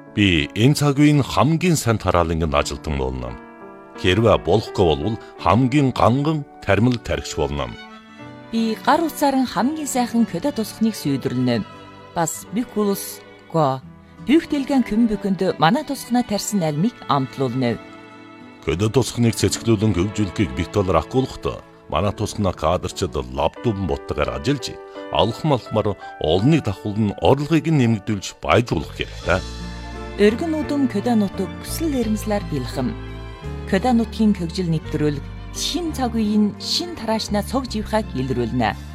Би энэ цаг үеийн хамгийн сайн тараалангийн ажилтан болно. Хэрвээ болохгүй бол хамгийн ганган тармил тархич болно. Би гар утсаар хамгийн сайхан көдө тусахныг сүйдрлэнэ. Бас бикулус го бүгдэлгэн kümbüköнд манай тусахнаа тарьсан альмыг амтлуулна. Көдө тусахныг цэцгэлүүлэн хөгжүүлэхийг битолор акуулахдаа манай тусахнаа кадрчид лаптопн боттогоор ажиллаж алхам алхмаар олныг давхуулн орлогыг нэмэгдүүлж баяжуулах хэрэгтэй. Өргөн удам көдө нутаг хүсэл эрмслэр бэлхэм. Көдө нутгийн хөгжил нэвтрүүлэг шин цаг үеийн шин тараашнаа цог живхаг илрүүлнэ.